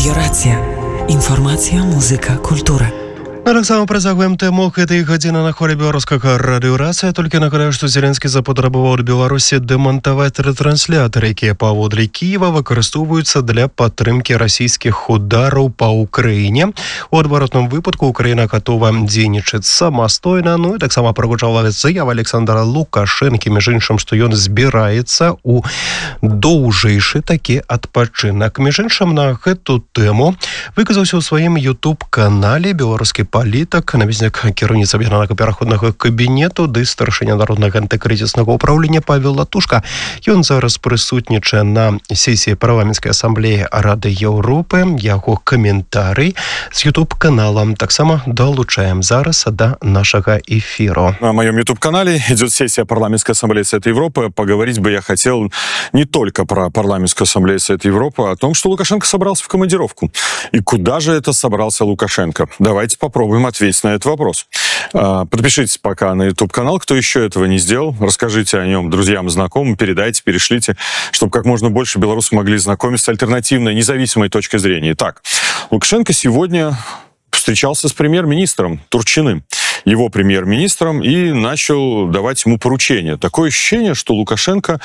Радіорація. Інформація, музика, культура. Так само працягваем тэму гэтай гадзіны на хвалі беларускага радыёрацыя. Толькі нагадаю, што Зеленскі запатрабаваў ад Беларусі дэмантаваць рэтрансляторы, якія паводле Кіева выкарыстоўваюцца для падтрымкі расійскіх удараў па Ўкраіне. У адваротным выпадку Украіна гатова дзейнічаць самастойна. Ну і таксама прагучала заява Александра Лукашэнкі, між іншым, што ён збіраецца ў доўжэйшы такі адпачынак. Між іншым, на гэту тэму выказаўся ў сваім YouTube-канале беларускі палітык, намеснік кіраўніцы аб'яднанага пераходнага кабінету ды старшыня народнага антыкрызіснага ўпраўлення Павел Латушка. Ён зараз прысутнічае на сесіі парламенцкай асамблеі Рады Еўропы. Яго каментарый з YouTube-каналам таксама долучаем зараз до нашага эфиру. На моем YouTube-канале идет сессия парламентской ассамблеи Совета Европы. Поговорить бы я хотел не только про парламентскую ассамблею Совета Европы, а о том, что Лукашенко собрался в командировку. И куда же это собрался Лукашенко? Давайте попробуем ответить на этот вопрос. Подпишитесь пока на YouTube-канал, кто еще этого не сделал. Расскажите о нем друзьям и знакомым, передайте, перешлите, чтобы как можно больше белорусов могли знакомиться с альтернативной, независимой точкой зрения. Итак, Лукашенко сегодня встречался с премьер-министром Турчиным, его премьер-министром, и начал давать ему поручения. Такое ощущение, что Лукашенко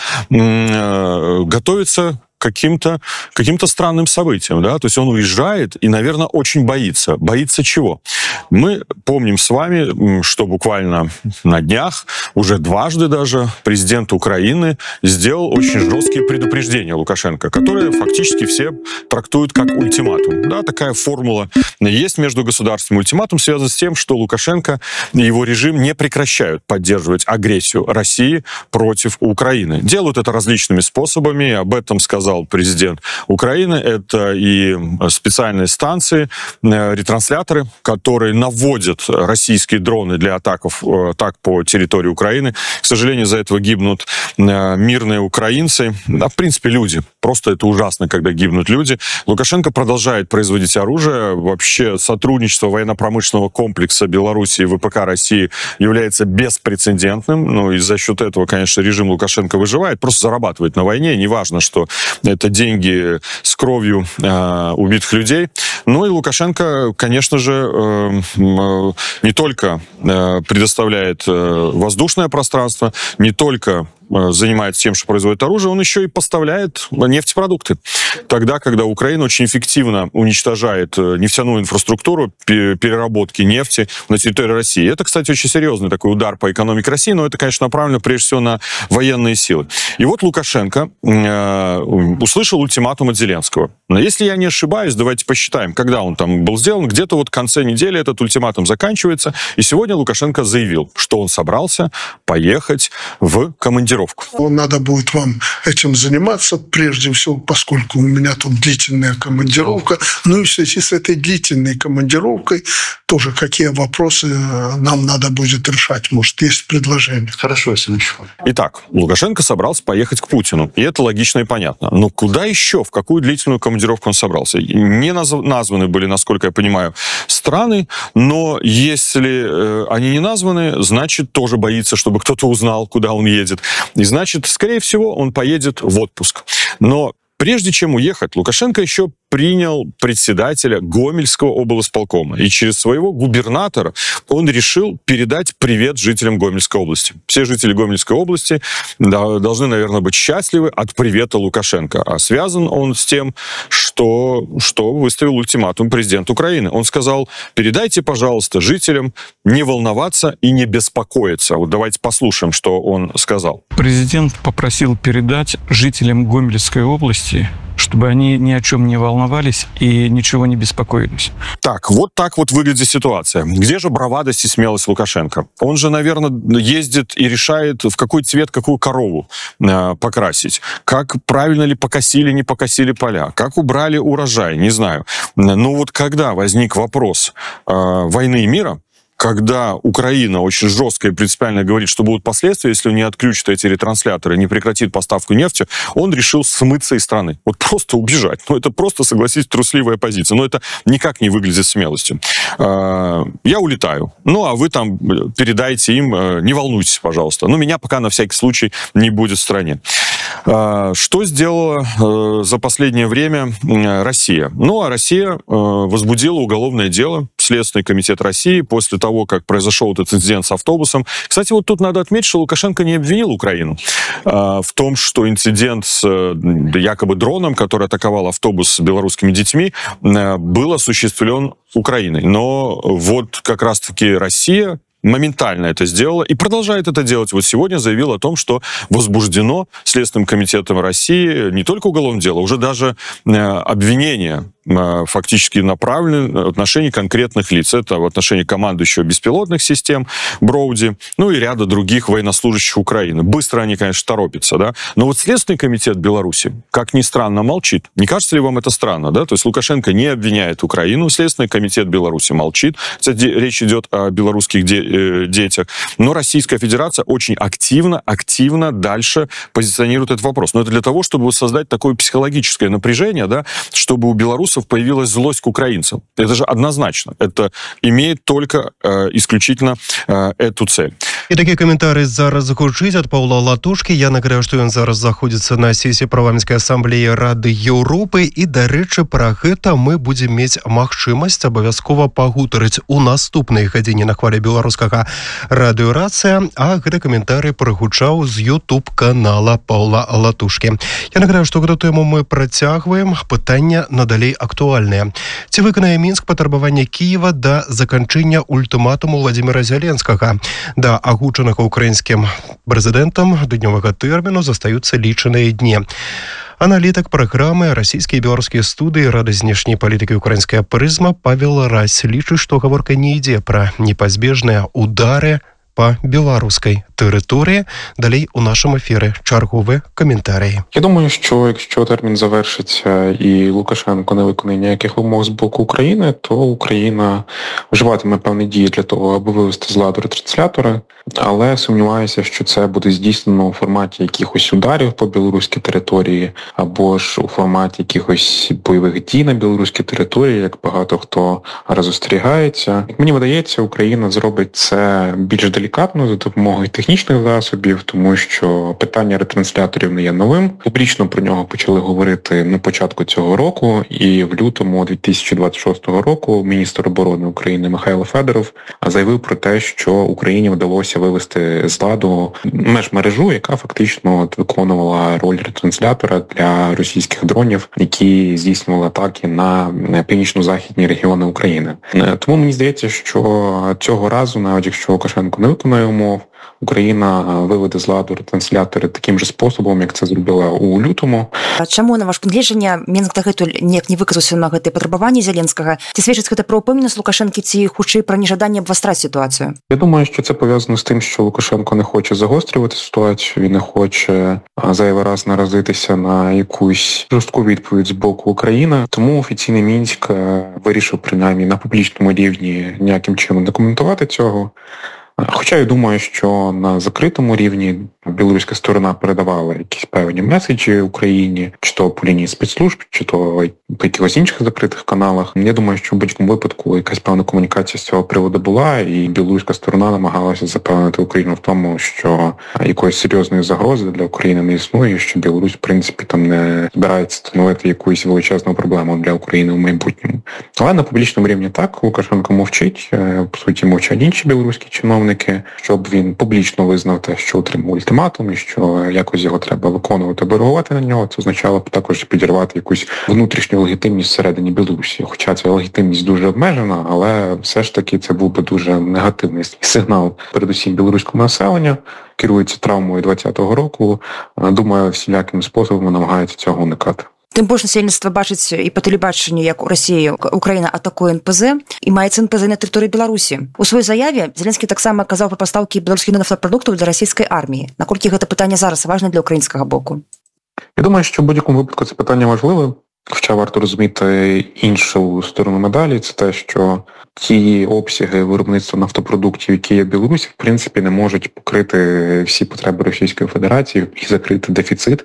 готовится к каким-то странным событиям, да, то есть он уезжает и, наверное, очень боится. Боится чего? Мы помним с вами, что буквально на днях, уже дважды даже, президент Украины сделал очень жесткие предупреждения Лукашенко, которые фактически все трактуют как ультиматум. Да, такая формула есть между государствами. Ультиматум связан с тем, что Лукашенко и его режим не прекращают поддерживать агрессию России против Украины. Делают это различными способами, об этом сказал президент Украины. Это и специальные станции, ретрансляторы, которые наводят российские дроны для атак по территории Украины. К сожалению, из-за этого гибнут мирные украинцы. Да, в принципе, люди. Просто это ужасно, когда гибнут люди. Лукашенко продолжает производить оружие. Вообще сотрудничество военно-промышленного комплекса Беларуси и ВПК России является беспрецедентным. Ну и за счет этого, конечно, режим Лукашенко выживает, просто зарабатывает на войне. Неважно, что это деньги с кровью убитых людей. Ну и Лукашенко, конечно же, не только предоставляет воздушное пространство, не только занимается тем, что производит оружие, он еще и поставляет нефтепродукты. Тогда, когда Украина очень эффективно уничтожает нефтяную инфраструктуру переработки нефти на территории России. Это, кстати, очень серьезный такой удар по экономике России, но это, конечно, направлено прежде всего на военные силы. И вот Лукашенко услышал ультиматум от Зеленского. Но если я не ошибаюсь, давайте посчитаем, когда он там был сделан, где-то вот в конце недели этот ультиматум заканчивается, и сегодня Лукашенко заявил, что он собрался поехать в командировку. Надо будет вам этим заниматься, прежде всего, поскольку у меня тут длительная командировка. Ну и в связи с этой длительной командировкой тоже какие вопросы нам надо будет решать. Может, есть предложение? Хорошо, если еще. Итак, Лукашенко собрался поехать к Путину. И это логично и понятно. Но куда еще, в какую длительную командировку он собрался? Не названы были, насколько я понимаю, страны, но если они не названы, значит, тоже боится, чтобы кто-то узнал, куда он едет. И значит, скорее всего, он поедет в отпуск. Но прежде чем уехать, Лукашенко еще принял председателя Гомельского облсполкома. И через своего губернатора он решил передать привет жителям Гомельской области. Все жители Гомельской области должны, наверное, быть счастливы от привета Лукашенко. А связан он с тем, что выставил ультиматум президент Украины. Он сказал: передайте, пожалуйста, жителям не волноваться и не беспокоиться. Вот давайте послушаем, что он сказал. Президент попросил передать жителям Гомельской области, чтобы они ни о чем не волновались и ничего не беспокоились. Так вот выглядит ситуация. Где же бравадость и смелость Лукашенко? Он же, наверное, ездит и решает, в какой цвет какую корову покрасить. Как правильно ли покосили, не покосили поля. Как убрали урожай, не знаю. Но вот когда возник вопрос войны и мира, когда Украина очень жестко и принципиально говорит, что будут последствия, если он не отключит эти ретрансляторы, не прекратит поставку нефти, он решил смыться из страны. Вот просто убежать. Ну, это просто, согласитесь, трусливая позиция. Но это никак не выглядит смелостью. Я улетаю. Ну, а вы там передайте им, не волнуйтесь, пожалуйста. Ну, меня пока на всякий случай не будет в стране. Что сделала за последнее время Россия? А Россия возбудила уголовное дело, Следственный комитет России, после того, как произошел этот инцидент с автобусом. Кстати, вот тут надо отметить, что Лукашенко не обвинил Украину в том, что инцидент с якобы дроном, который атаковал автобус с белорусскими детьми, был осуществлен Украиной. Но вот как раз-таки Россия моментально это сделала и продолжает это делать. Вот сегодня заявил о том, что возбуждено Следственным комитетом России не только уголовное дело, уже даже обвинение фактически направлены в отношении конкретных лиц. Это в отношении командующего беспилотных систем Броуди, и ряда других военнослужащих Украины. Быстро они, конечно, торопятся, да? Но вот Следственный комитет Беларуси, как ни странно, молчит. Не кажется ли вам это странно, да? То есть Лукашенко не обвиняет Украину, Следственный комитет Беларуси молчит. Кстати, речь идет о белорусских детях. Но Российская Федерация очень активно дальше позиционирует этот вопрос. Но это для того, чтобы создать такое психологическое напряжение, да, чтобы у белорусов появилась злость к украинцам. Это же однозначно. Это имеет только исключительно эту цель. І такі каментарі зараз гучить ад Паўла Латушкі. Я нагадаю, што ён зараз знаходзіцца на сесіі парламенцкай асамблеі Рады Еўропы, і, дарэчы, пра гэта мы будзем мець магчымасць абавязкова пагутарыць у наступнай гадзіне на хвалі беларускага радыёрацыя, а гэты каментарый прагучаў з YouTube-канала Паўла Латушкі. Я нагадаю, што гэту тэму мы працягваем. Пытанне надалей актуальнае. Ці выканае Мінск патрабаванне Кіева да заканчэння ультыматуму Владзіміра Зяленскага? Да агучанага украінскім прэзідэнтам днёвага тэрміну застаюцца лічаныя дні. Аналітык праграмы расійскія і беларускія студыі Рады знешняй палітыкі украінская прызма Павел Рась лічыць, што гаворка не ідзе пра непазбежныя удары по беларускай території. Далей у нашому ефірі чергові коментарі. Я думаю, що якщо термін завершиться і Лукашенко не виконає ніяких вимог з боку України, то Україна вживатиме певні дії для того, аби вивести з ладу ретранслятори, але сумніваюся, що це буде здійснено у форматі якихось ударів по білоруській території, або ж у форматі якихось бойових дій на білоруській території, як багато хто розостерігається. Як мені видається, Україна зробить це більш делікатно за допомогою технічних засобів, тому що питання ретрансляторів не є новим. Публічно про нього почали говорити на початку цього року, і в лютому 2026 року міністр оборони України Михайло Федоров заявив про те, що Україні вдалося вивести з ладу межмережу, яка фактично виконувала роль ретранслятора для російських дронів, які здійснювали атаки на північно-західні регіони України. Тому мені здається, що цього разу, навіть якщо Лукашенко не виконує умов, Україна виведе з ладу ретранслятори таким же способом, як це зробила у лютому. Чаму, на ваш погляд, Мінск дагэтуль ніяк не выказаўся на гэтыя патрабаванні Зеленскага? Ці сведчыць гэта пра упэўненасць Лукашэнкі, ці хутчэй пра нежаданне абвастраць ситуацію? Я думаю, що це пов'язано з тим, що Лукашенко не хоче загострювати ситуацію, він не хоче зайвий раз наразитися на якусь жорстку відповідь з боку України. Тому офіційний Мінськ вирішив принаймні на публічному рівні ніяким чином не коментувати цього. Хоча я думаю, що на закритому рівні білоруська сторона передавала якісь певні меседжі Україні, чи то по лінії спецслужб, чи то по якихось інших закритих каналах. Я думаю, що в будь-якому випадку якась певна комунікація з цього приводу була, і білоруська сторона намагалася запевнити Україну в тому, що якоїсь серйозної загрози для України не існує, що Білорусь, в принципі, там не збирається становити якусь величезну проблему для України в майбутньому. Але на публічному рівні так, Лукашенко мовчить, по суті мовчать інші білоруські чиновники, щоб він публічно визнав те, що отримав ультиматум, і що якось його треба виконувати, або реагувати на нього. Це означало б також підірвати якусь внутрішню легітимність всередині Білорусі. Хоча ця легітимність дуже обмежена, але все ж таки це був би дуже негативний сигнал передусім білоруському населенню. Керується травмою 2020 року. Думаю, всілякими способами намагаються цього уникати. Тим больш насельніцтва бачыць і па тэлебачанню, як у Расіі Украіна атакуе НПЗ і маецца НПЗ на тэрыторыі Беларусі. У сваёй заяве Зеленскі таксама казаў пра пастаўкі беларускіх нафтапрадуктаў для расійскай арміі. Наколькі гэта пытанне зараз важна для українського боку? Я думаю, що в будь-якому випадку це питання важливе. Хоча варто розуміти іншу сторону медалі, це те, що ті обсяги виробництва нафтопродуктів, які є в Білорусі, в принципі, не можуть покрити всі потреби Російської Федерації і закрити дефіцит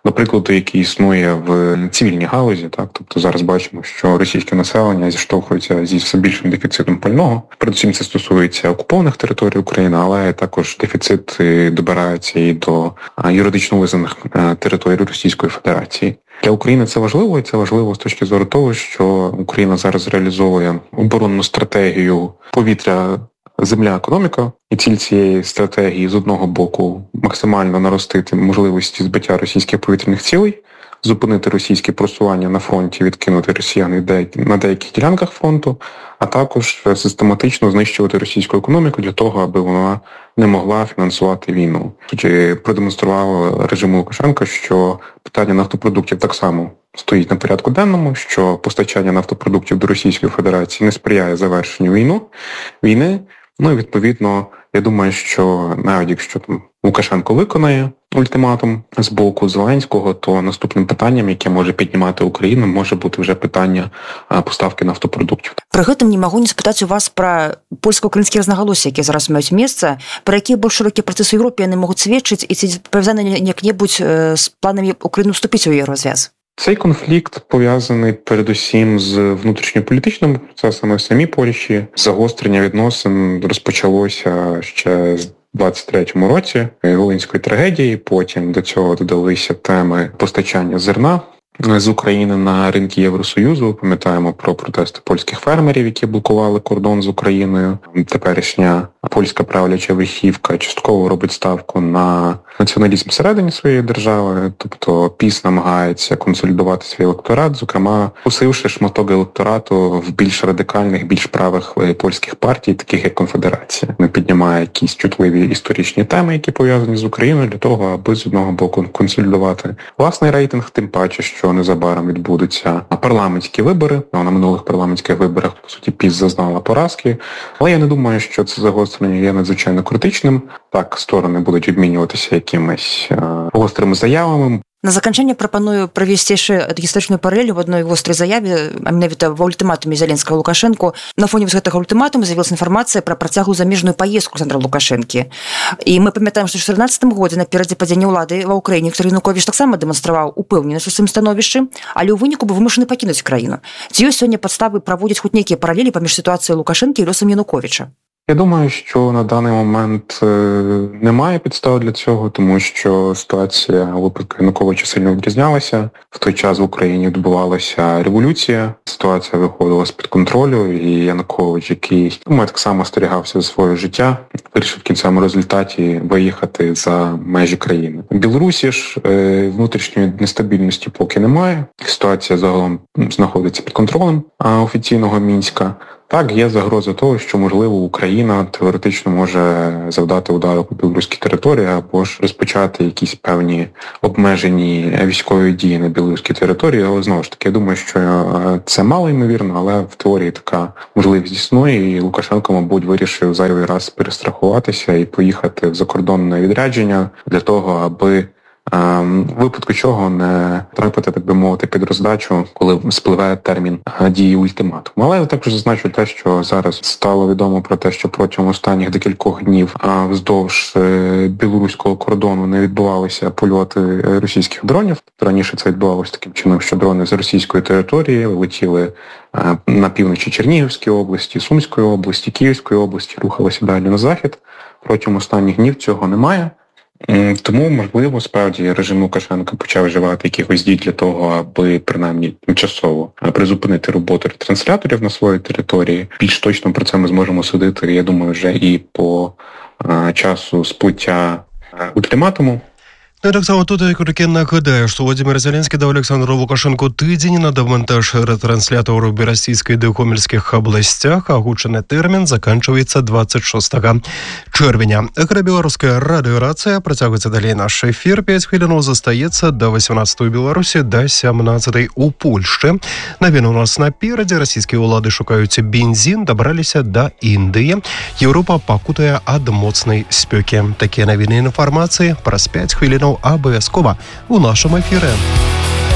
до прикладу, який існує в цивільній галузі. Так? Тобто зараз бачимо, що російське населення зіштовхується зі все більшим дефіцитом пального. Передусім це стосується окупованих територій України, але також дефіцит добирається і до юридично визнаних територій Російської Федерації. Для України це важливо, і це важливо з точки зору того, що Україна зараз реалізовує оборонну стратегію повітря, земля, економіка. І ціль цієї стратегії з одного боку максимально наростити можливості збиття російських повітряних цілей, зупинити російське просування на фронті, відкинути росіян на деяких ділянках фронту, а також систематично знищувати російську економіку для того, аби вона не могла фінансувати війну. Продемонстрував режим Лукашенка, що питання нафтопродуктів так само стоїть на порядку денному, що постачання нафтопродуктів до Російської Федерації не сприяє завершенню війни. Ну і відповідно, я думаю, що навіть якщо там Лукашенко виконає ультиматум з боку Зеленського, то наступним питанням, яке може піднімати Україну, може бути вже питання поставки нафтопродуктів. При гэтым не магу не спытаць у вас пра польска-украінскія рознагалоссі, які зараз маюць месца, пра якія больш шырокія працэсы ў Еўропе яны могуць сведчыць, і ці павязаны як-небудзь з планамі Україны вступіць у Єврозв'яз? Цей конфлікт пов'язаний передусім з внутрішньополітичними процесами в самій Польщі. Загострення відносин розпочалося ще з 23-му році Волинської трагедії, потім до цього додалися теми постачання зерна з України на ринки Євросоюзу. Пам'ятаємо про протести польських фермерів, які блокували кордон з Україною. Теперішня польська правляча верхівка частково робить ставку на націоналізм всередині своєї держави, тобто ПіС намагається консолідувати свій електорат, зокрема посивши шматок електорату в більш радикальних, більш правих польських партій, таких як Конфедерація. Не піднімає якісь чутливі історичні теми, які пов'язані з Україною, для того, аби з одного боку консолідувати власний рейтинг, тим паче, що незабаром відбудуться парламентські вибори. На минулих парламентських виборах, по суті, ПіС зазнала поразки. Але я не думаю, що це загострення є надзвичайно критичним. Так, сторони будуть обмінюватися якимись гострими заявами. На заканчэнне прапаную правесці яшчэ гістарычную паралель в адной вострай заяве, а менавіта ва ультыматуме Зеленскага Лукашэнку. На фоне гэтага ультыматума з'явілася інфармацыя пра працяглую замежную паездку Александра Лукашэнкі. І мы памятаем, што ў 2014 годзе наперадзе падзення ўлады ва ўкраіне Віктор Януковіч таксама дэманстраваў упэўненасць у сваім становішчы, але ў выніку быў вымушаны пакінуць краіну. Ці ёсць сёння падставы праводзіць хоць нейкія паралелі паміж сітуацыяй Лукашэнкі і лёсам Януковіча? Я думаю, що на даний момент немає підстав для цього, тому що ситуація у випадку Януковича сильно відрізнялася. В той час в Україні відбувалася революція, ситуація виходила з-під контролю, і Янукович, який, думаю, так само остерігався за своє життя, вирішив в кінцевому результаті виїхати за межі країни. В Білорусі ж внутрішньої нестабільності поки немає. Ситуація загалом знаходиться під контролем офіційного Мінська. Так, є загроза того, що, можливо, Україна теоретично може завдати удару по білоруській території або ж розпочати якісь певні обмежені військові дії на білоруській території. Але, знову ж таки, я думаю, що це мало ймовірно, але в теорії така можливість існує, і Лукашенко, мабуть, вирішив зайвий раз перестрахуватися і поїхати в закордонне відрядження для того, аби в випадку чого не трапити, так би мовити, під роздачу, коли спливає термін дії ультиматуму. Але я також зазначу те, що зараз стало відомо про те, що протягом останніх декількох днів вздовж білоруського кордону не відбувалися польоти російських дронів. Раніше це відбувалося таким чином, що дрони з російської території летіли на півночі Чернігівської області, Сумської області, Київської області, рухалися далі на захід. Протягом останніх днів цього немає. Тому, можливо, справді режим Лукашенка почав вживати якихось дій для того, аби принаймні тимчасово призупинити роботу ретрансляторів на своїй території. Більш точно про це ми зможемо судити, я думаю, вже і по часу сплиття ультиматуму. Так само тут я нагадаю, что Владимир Зеленский дал Александру Лукашенко тыдзень на демонтаж ретранслятора в Российской и Гомельских областях. Агучений термін заканчивается 26 червня. Белорусская радиорация протягивается далее наш эфир. 5 хвилин застається до 18 у Беларуси, до 17 у Польши. Новины у нас напереди. Российские улады шукают бензин, добрались до Индии. Европа пакутає ад моцной спеки. Такие новины информации про 5 хвилин обов'язково у нашому ефірі.